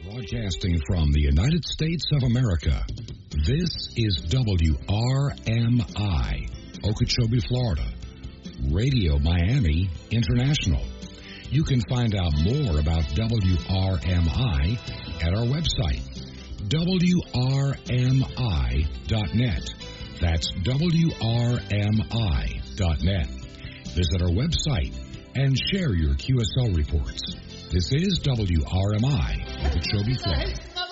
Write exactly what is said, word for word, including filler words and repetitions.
Broadcasting from the United States of America, this is W R M I, Okeechobee, Florida, Radio Miami International. You can find out more about W R M I at our website, W R M I dot net. That's W R M I dot net. Visit our website and share your Q S L reports. This is W R M I, Okeechobee, Florida.